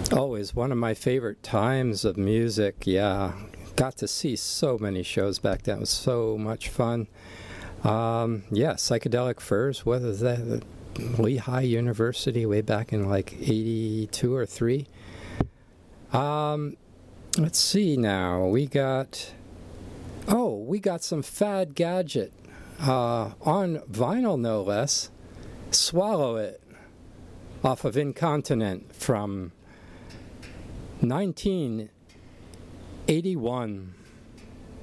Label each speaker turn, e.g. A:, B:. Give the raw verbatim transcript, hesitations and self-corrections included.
A: Always one of my favorite times of music. Yeah, got to see so many shows back then. It was so much fun. Um, yeah, Psychedelic Furs. What is that? Lehigh University, way back in like eighty-two or three. Um, let's see now. We got. Oh, we got some Fad Gadget uh, on vinyl, no less. Swallow It, off of Incontinent from nineteen eighty-one.